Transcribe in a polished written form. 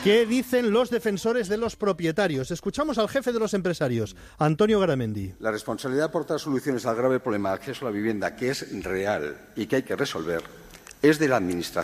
¿Qué dicen los defensores de los propietarios? Escuchamos al jefe de los empresarios, Antonio Garamendi. La responsabilidad de aportar soluciones al grave problema de acceso a la vivienda, que es real y que hay que resolver, es de la Administración.